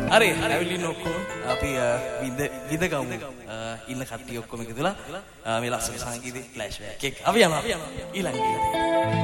හරි ඇවිලින් ඔක්කොම අපි විඳ ගමු ඉන්න කට්ටිය ඔක්කොම එකතුලා මේ ලස්සන සංගීතේ ෆ්ලෑෂ් බෑක් එක අපි යනවා ඊළඟ ගීතේ